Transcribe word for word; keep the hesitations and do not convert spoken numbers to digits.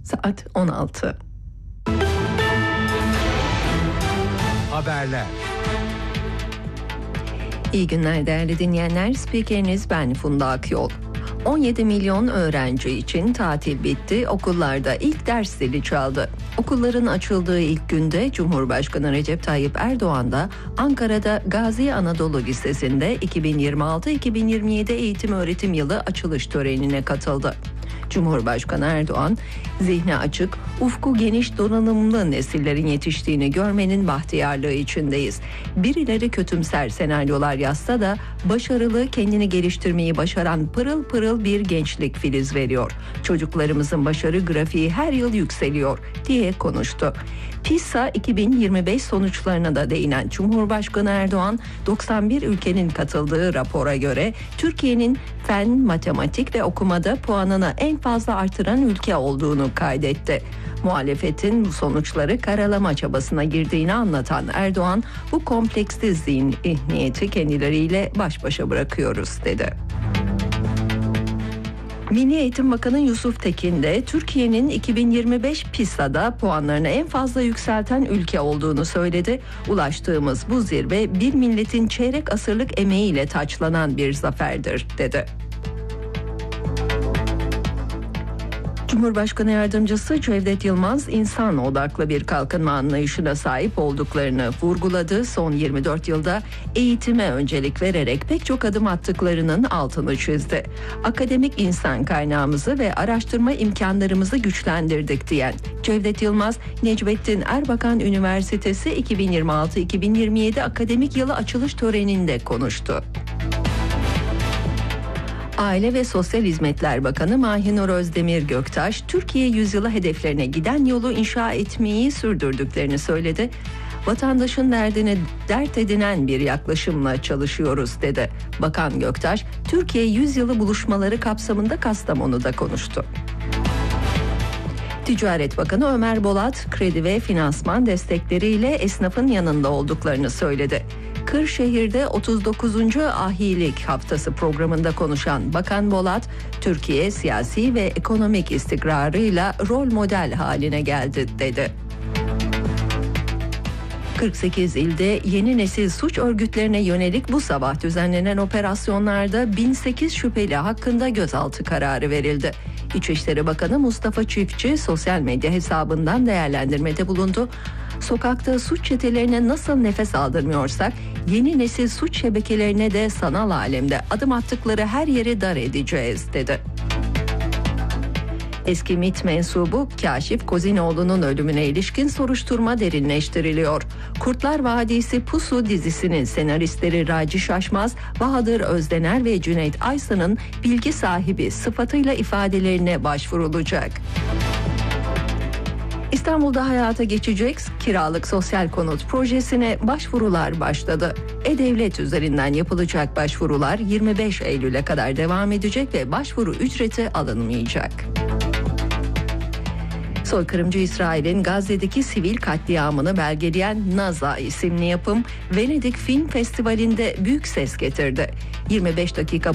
Saat on altı. Haberler. İyi günler değerli dinleyenler. Spikeriniz ben Funda Akyol. on yedi milyon öğrenci için tatil bitti. Okullarda ilk ders zili çaldı. Okulların açıldığı ilk günde Cumhurbaşkanı Recep Tayyip Erdoğan da Ankara'da Gazi Anadolu Lisesi'nde iki bin yirmi altı iki bin yirmi yedi eğitim öğretim yılı açılış törenine katıldı. Cumhurbaşkanı Erdoğan, zihni açık, ufku geniş donanımlı nesillerin yetiştiğini görmenin bahtiyarlığı içindeyiz. Birileri kötümser senaryolar yazsa da başarılı, kendini geliştirmeyi başaran pırıl pırıl bir gençlik filiz veriyor. Çocuklarımızın başarı grafiği her yıl yükseliyor diye konuştu. PISA iki bin yirmi beş sonuçlarına da değinen Cumhurbaşkanı Erdoğan, doksan bir ülkenin katıldığı rapora göre Türkiye'nin fen, matematik ve okumada puanını en fazla artıran ülke olduğunu kaydetti. Muhalefetin bu sonuçları karalama çabasına girdiğini anlatan Erdoğan, bu kompleksli zihniyeti kendileriyle baş başa bırakıyoruz dedi. Milli Eğitim Bakanı Yusuf Tekin de Türkiye'nin iki bin yirmi beş PISA'da puanlarını en fazla yükselten ülke olduğunu söyledi. Ulaştığımız bu zirve bir milletin çeyrek asırlık emeğiyle taçlanan bir zaferdir dedi. Cumhurbaşkanı Yardımcısı Cevdet Yılmaz, insan odaklı bir kalkınma anlayışına sahip olduklarını vurguladı. Son yirmi dört yılda eğitime öncelik vererek pek çok adım attıklarının altını çizdi. Akademik insan kaynağımızı ve araştırma imkanlarımızı güçlendirdik diyen Cevdet Yılmaz, Necmettin Erbakan Üniversitesi iki bin yirmi altı iki bin yirmi yedi akademik yılı açılış töreninde konuştu. Aile ve Sosyal Hizmetler Bakanı Mahinur Özdemir Göktaş, Türkiye yüzyılı hedeflerine giden yolu inşa etmeyi sürdürdüklerini söyledi. Vatandaşın derdini dert edinen bir yaklaşımla çalışıyoruz dedi. Bakan Göktaş, Türkiye yüzyılı buluşmaları kapsamında Kastamonu'da konuştu. Ticaret Bakanı Ömer Bolat, kredi ve finansman destekleriyle esnafın yanında olduklarını söyledi. Kırşehir'de otuz dokuzuncu Ahilik Haftası programında konuşan Bakan Bolat, Türkiye siyasi ve ekonomik istikrarıyla rol model haline geldi dedi. kırk sekiz ilde yeni nesil suç örgütlerine yönelik bu sabah düzenlenen operasyonlarda bin sekiz şüpheli hakkında gözaltı kararı verildi. İçişleri Bakanı Mustafa Çiftçi sosyal medya hesabından değerlendirmede bulundu. Sokakta suç çetelerine nasıl nefes aldırmıyorsak yeni nesil suç şebekelerine de sanal alemde adım attıkları her yeri dar edeceğiz dedi. Eski MİT mensubu Kaşif Kozinoğlu'nun ölümüne ilişkin soruşturma derinleştiriliyor. Kurtlar Vadisi Pusu dizisinin senaristleri Raci Şaşmaz, Bahadır Özdener ve Cüneyt Aysan'ın bilgi sahibi sıfatıyla ifadelerine başvurulacak. İstanbul'da hayata geçecek kiralık sosyal konut projesine başvurular başladı. E-Devlet üzerinden yapılacak başvurular yirmi beş Eylül'e kadar devam edecek ve başvuru ücreti alınmayacak. Soykırımcı İsrail'in Gazze'deki sivil katliamını belgeleyen NASA isimli yapım Venedik Film Festivali'nde büyük ses getirdi. yirmi beş dakika